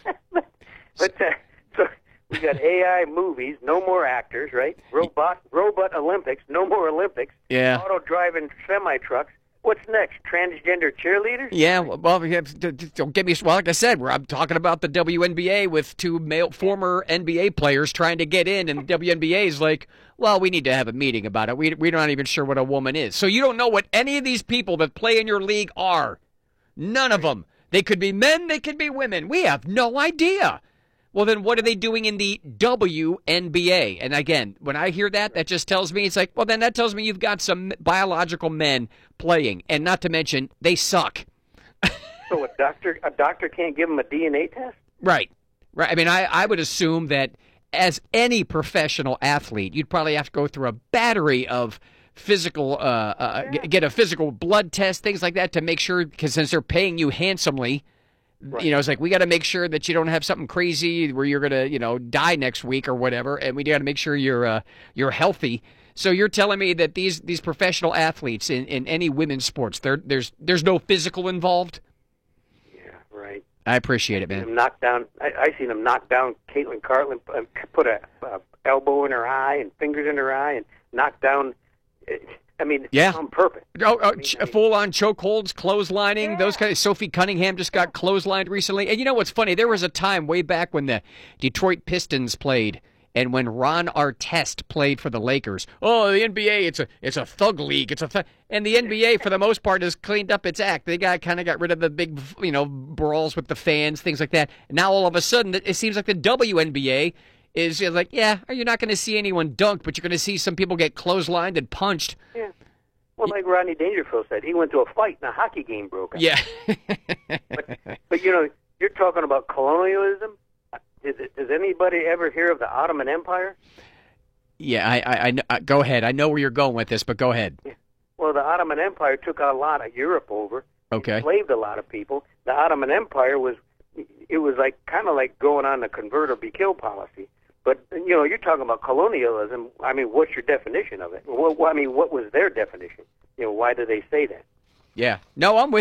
But uh, so we got A I movies, no more actors, right? Robot, robot Olympics, no more Olympics. Yeah. Auto driving semi trucks. What's next? Transgender cheerleaders? Yeah, well, don't get me. Well, like I said, we're, I'm talking about the W N B A with two male former N B A players trying to get in, and the W N B A is like, well, we need to have a meeting about it. We we're not even sure what a woman is. So you don't know what any of these people that play in your league are. None of them. They could be men. They could be women. We have no idea. Well, then what are they doing in the W N B A? And again, when I hear that, that just tells me, it's like, well, then that tells me you've got some biological men playing. And not to mention, they suck. So a doctor a doctor can't give them a D N A test? Right. Right. I mean, I, I would assume that as any professional athlete, you'd probably have to go through a battery of physical, uh, uh, yeah. get a physical blood test, things like that to make sure, because since they're paying you handsomely, right. You know, it's like, we got to make sure that you don't have something crazy where you're going to, you know, die next week or whatever, and we got to make sure you're uh, you're healthy. So you're telling me that these these professional athletes in, in any women's sports, there's there's no physical involved? Yeah, right. I appreciate it, man. Knock down. I, I seen them knock down Caitlin Cartland, uh, put a uh, elbow in her eye and fingers in her eye, and knock down. Uh, I mean, yeah. on purpose. Oh, oh I mean, ch- I mean, full-on chokeholds, clotheslining, yeah. those kind of. Sophie Cunningham just got clotheslined recently. And you know what's funny? There was a time way back when the Detroit Pistons played, and when Ron Artest played for the Lakers. Oh, the N B A, it's a it's a thug league. It's a th-. And the N B A, for the most part, has cleaned up its act. They got kind of got rid of the big, you know, brawls with the fans, things like that. And now all of a sudden, it seems like the W N B A is like, yeah, you're not going to see anyone dunk, but you're going to see some people get clotheslined and punched. Yeah. Well, like Rodney Dangerfield said, he went to a fight and a hockey game broke out. Yeah. but, but, you know, you're talking about colonialism. Does, does anybody ever hear of the Ottoman Empire? Yeah, I, I, I, I go ahead. I know where you're going with this, but go ahead. Yeah. Well, the Ottoman Empire took a lot of Europe over. Okay. Enslaved a lot of people. The Ottoman Empire was, it was like kind of like going on the convert or be killed policy. But, you know, you're talking about colonialism. I mean, what's your definition of it? What, I mean, what was their definition? You know, why do they say that? Yeah. No, I'm with you.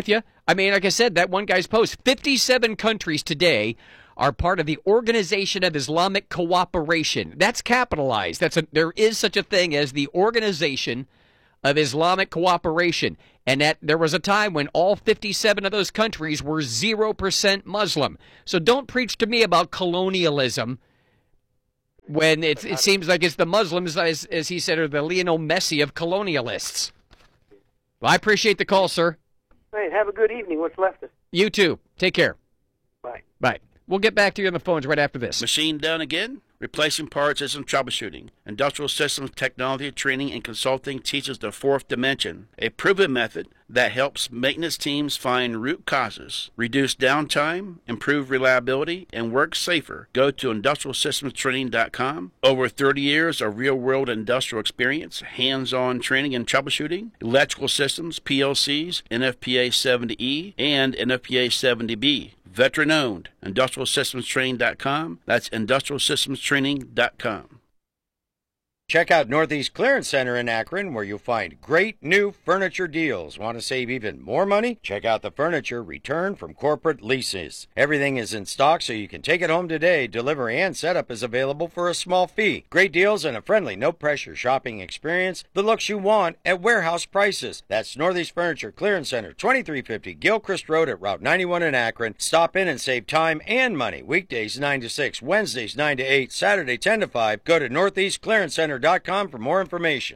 I mean, like I said, that one guy's post, fifty-seven countries today are part of the Organization of Islamic Cooperation. That's capitalized. That's a, there is such a thing as the Organization of Islamic Cooperation. And that there was a time when all fifty-seven of those countries were zero percent Muslim. So don't preach to me about colonialism when it, it seems like it's the Muslims, as, as he said, are the Lionel Messi of colonialists. Well, I appreciate the call, sir. Hey, have a good evening. What's left of You too. Take care. Bye. Bye. We'll get back to you on the phones right after this. Machine done again? Replacing parts isn't troubleshooting. Industrial Systems Technology Training and Consulting teaches the fourth dimension, a proven method that helps maintenance teams find root causes, reduce downtime, improve reliability, and work safer. Go to industrial systems training dot com. Over thirty years of real-world industrial experience, hands-on training and troubleshooting, electrical systems, P L Cs, N F P A seventy E, and N F P A seventy B. Veteran-owned. industrial systems training dot com. That's industrial systems training dot com. Check out Northeast Clearance Center in Akron, where you'll find great new furniture deals. Want to save even more money? Check out the furniture returned from corporate leases. Everything is in stock, so you can take it home today. Delivery and setup is available for a small fee. Great deals and a friendly, no-pressure shopping experience. The looks you want at warehouse prices. That's Northeast Furniture Clearance Center, twenty-three fifty Gilchrist Road at Route ninety-one in Akron. Stop in and save time and money. Weekdays nine to six, Wednesdays nine to eight, Saturday ten to five. Go to northeast clearance center dot com for more information.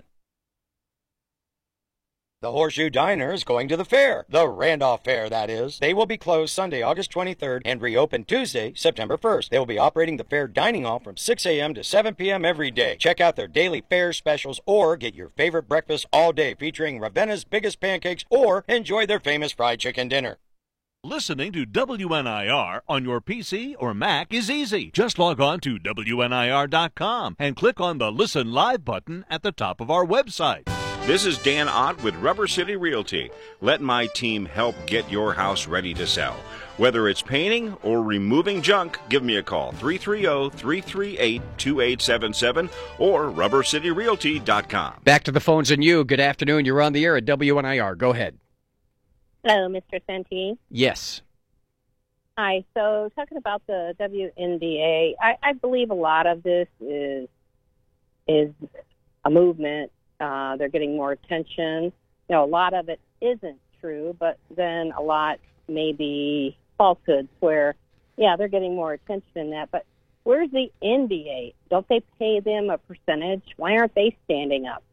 The Horseshoe Diner is going to the fair. The Randolph Fair, that is. They will be closed Sunday, August twenty-third, and reopen Tuesday, September first. They will be operating the fair dining hall from six a.m. to seven p.m. every day. Check out their daily fair specials or get your favorite breakfast all day featuring Ravenna's biggest pancakes or enjoy their famous fried chicken dinner. Listening to W N I R on your P C or Mac is easy. Just log on to W N I R dot com and click on the Listen Live button at the top of our website. This is Dan Ott with Rubber City Realty. Let my team help get your house ready to sell. Whether it's painting or removing junk, give me a call, three three zero, three three eight, two eight seven seven or rubber city realty dot com. Back to the phones and you. Good afternoon. You're on the air at W N I R. Go ahead. Hello, Mister Santini. Yes. Hi. So talking about the W N B A, I, I believe a lot of this is is a movement. Uh, they're getting more attention. You know, a lot of it isn't true, but then a lot may be falsehoods where, yeah, they're getting more attention in that. But where's the N B A? Don't they pay them a percentage? Why aren't they standing up?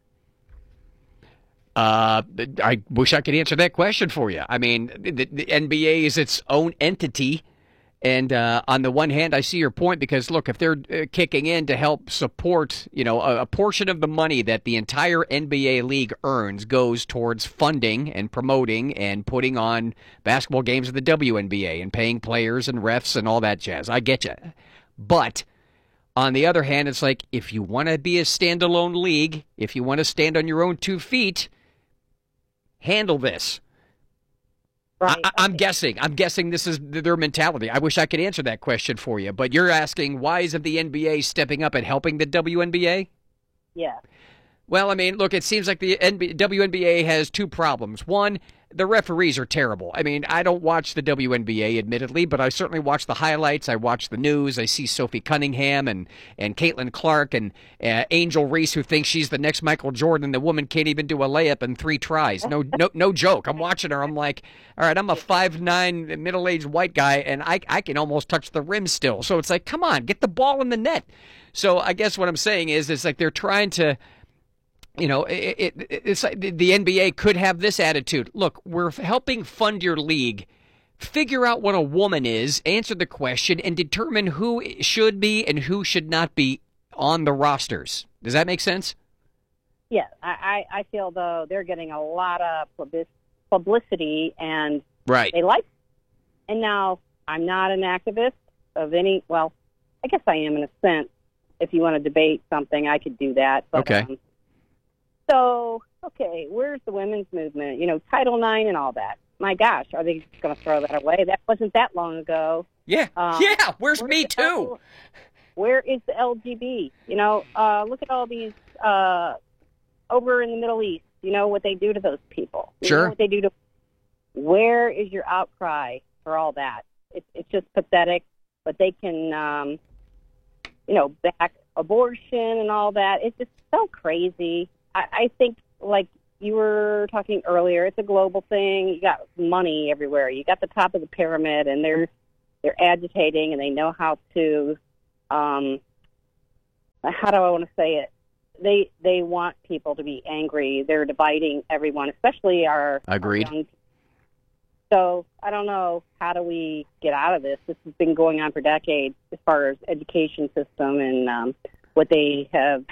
Uh, I wish I could answer that question for you. I mean, the, the N B A is its own entity, and uh, on the one hand, I see your point because look, if they're uh, kicking in to help support, you know, a, a portion of the money that the entire N B A league earns goes towards funding and promoting and putting on basketball games of the W N B A and paying players and refs and all that jazz. I get you, but on the other hand, it's like if you want to be a standalone league, if you want to stand on your own two feet. Handle this. Right. I, I'm guessing. I'm guessing this is their mentality. I wish I could answer that question for you, but you're asking why isn't the N B A stepping up and helping the W N B A? Yeah. Well, I mean, look, it seems like the N B A, W N B A has two problems. One, the referees are terrible. I mean, I don't watch the W N B A, admittedly, but I certainly watch the highlights. I watch the news. I see Sophie Cunningham and, and Caitlin Clark and uh, Angel Reese, who thinks she's the next Michael Jordan. The woman can't even do a layup in three tries. No, no, no joke. I'm watching her. I'm like, all right, I'm a five nine middle-aged white guy, and I, I can almost touch the rim still. So it's like, come on, get the ball in the net. So I guess what I'm saying is, is like they're trying to. You know, it, it, it's like the N B A could have this attitude. Look, we're helping fund your league. Figure out what a woman is, answer the question, and determine who should be and who should not be on the rosters. Does that make sense? Yeah, I, I feel, though, they're getting a lot of publicity, and right. they like it. And now, I'm not an activist of any, well, I guess I am in a sense. If you want to debate something, I could do that. But, okay. Um, So, okay, where's the women's movement? You know, Title nine and all that. My gosh, are they going to throw that away? That wasn't that long ago. Yeah, um, yeah, where's, where's Me Too? L- where is the L G B? You know, uh, look at all these uh, over in the Middle East. You know what they do to those people. You sure. know what they do to where is your outcry for all that? It's it's just pathetic. But they can, um, you know, back abortion and all that. It's just so crazy. I, I think, like you were talking earlier, it's a global thing. You got money everywhere. You got the top of the pyramid, and they're they're agitating, and they know how to. Um, how do I want to say it? They they want people to be angry. They're dividing everyone, especially our, Agreed. our young people. So I don't know, how do we get out of this? This has been going on for decades as far as education system and um, what they have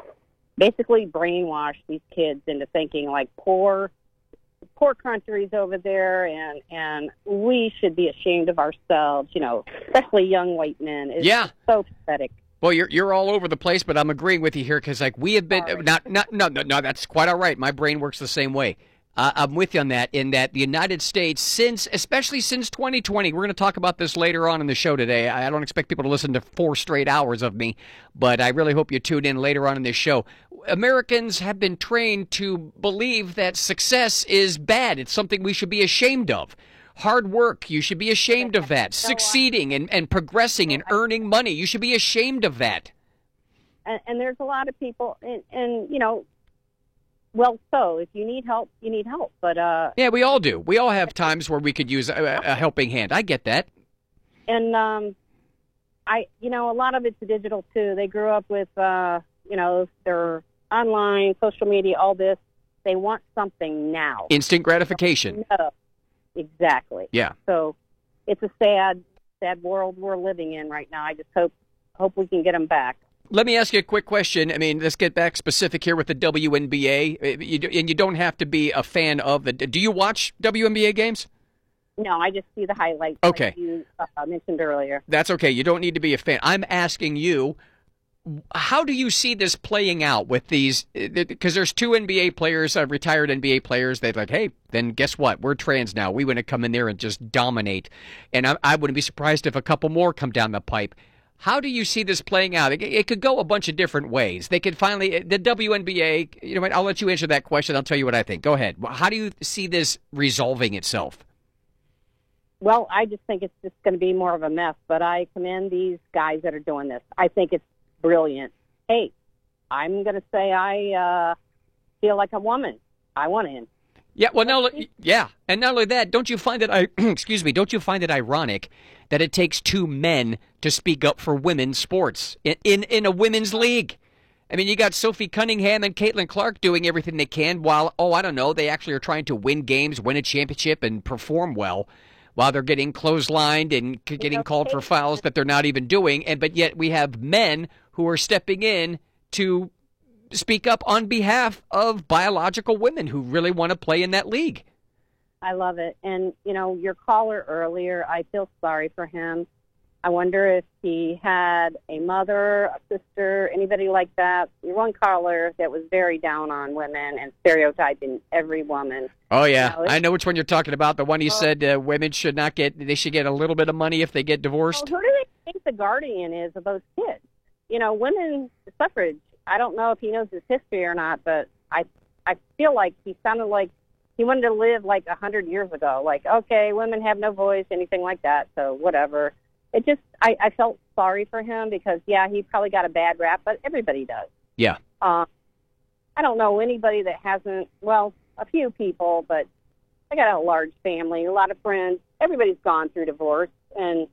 basically brainwashed these kids into thinking like poor poor countries over there, and, and we should be ashamed of ourselves, you know, especially young white men. It's Yeah. so pathetic. Well, you're you're all over the place, but I'm agreeing with you here because like we have been not not no no no that's quite all right. My brain works the same way. Uh, I'm with you on that. In that the United States, since especially since twenty twenty, we're going to talk about this later on in the show today. I don't expect people to listen to four straight hours of me, but I really hope you tune in later on in this show. Americans have been trained to believe that success is bad. It's something we should be ashamed of. Hard work, you should be ashamed of that. Succeeding and, and progressing and earning money, you should be ashamed of that. And, and there's a lot of people, and, and you know, well, so if you need help, you need help. But uh, yeah, we all do. We all have times where we could use a, a helping hand. I get that. And um, I, you know, a lot of it's digital too. They grew up with, uh, you know, their online, social media, all this. They want something now. Instant gratification. No, exactly. Yeah. So it's a sad, sad world we're living in right now. I just hope, hope we can get them back. Let me ask you a quick question. I mean, let's get back specific here with the W N B A. You, and you don't have to be a fan of the. Do you watch W N B A games? No, I just see the highlights. Okay. Like you uh, mentioned earlier. That's okay. You don't need to be a fan. I'm asking you, how do you see this playing out with these? Because there's two N B A players, uh, retired N B A players. They're like, hey, then guess what? We're trans now. We want to come in there and just dominate. And I, I wouldn't be surprised if a couple more come down the pipe. How do you see this playing out? It, it could go a bunch of different ways. They could finally, the W N B A, you know what, I'll let you answer that question. I'll tell you what I think. Go ahead. How do you see this resolving itself? Well, I just think it's just going to be more of a mess, but I commend these guys that are doing this. I think it's brilliant. Hey, I'm going to say I uh, feel like a woman. I want in. Yeah, well, no, yeah, and not only that, don't you find it? I excuse me, don't you find it ironic that it takes two men to speak up for women's sports in in, in a women's league? I mean, you got Sophie Cunningham and Caitlin Clark doing everything they can, while oh, I don't know, they actually are trying to win games, win a championship, and perform well, while they're getting clotheslined and getting called for fouls that they're not even doing, and but yet we have men who are stepping in to speak up on behalf of biological women who really want to play in that league. I love it. And, you know, your caller earlier, I feel sorry for him. I wonder if he had a mother, a sister, anybody like that. Your one caller that was very down on women and stereotyping every woman. Oh, yeah. You know, I know which one you're talking about. The one he said uh, women should not get, they should get a little bit of money if they get divorced. Well, who do they think the guardian is of those kids? You know, women's suffrage. I don't know if he knows his history or not, but I I feel like he sounded like he wanted to live like a hundred years ago. Like, okay, women have no voice, anything like that, so whatever. It just, I, I felt sorry for him because, yeah, he probably got a bad rap, but everybody does. Yeah. Um, I don't know anybody that hasn't, well, a few people, but I got a large family, a lot of friends. Everybody's gone through divorce, and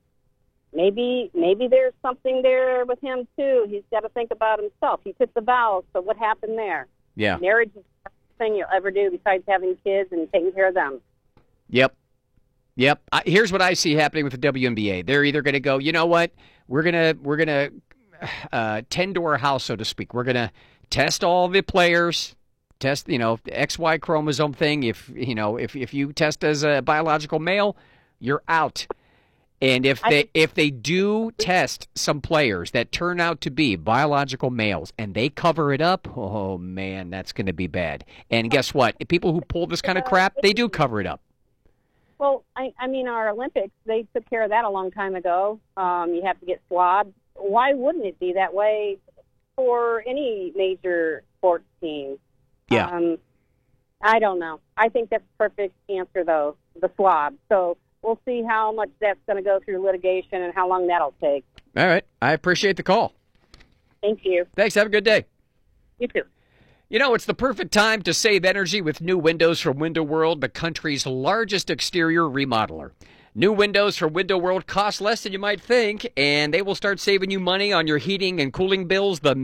Maybe maybe there's something there with him, too. He's got to think about himself. He took the vows, so what happened there? Yeah. Marriage is the best thing you'll ever do besides having kids and taking care of them. Yep. Yep. I, here's what I see happening with the W N B A. They're either going to go, you know what, we're going to we're going to uh, tend to our house, so to speak. We're going to test all the players, test, you know, the X Y chromosome thing. If, you know, if, if you test as a biological male, you're out. And if they if they do test some players that turn out to be biological males and they cover it up, oh, man, that's going to be bad. And guess what? People who pull this kind of crap, they do cover it up. Well, I, I mean, our Olympics, they took care of that a long time ago. Um, you have to get swabbed. Why wouldn't it be that way for any major sports team? Yeah. Um, I don't know. I think that's the perfect answer, though. the swab. So we'll see how much that's going to go through litigation and how long that'll take. All right. I appreciate the call. Thank you. Thanks. Have a good day. You too. You know, it's the perfect time to save energy with new windows from Window World, the country's largest exterior remodeler. New windows from Window World cost less than you might think, and they will start saving you money on your heating and cooling bills the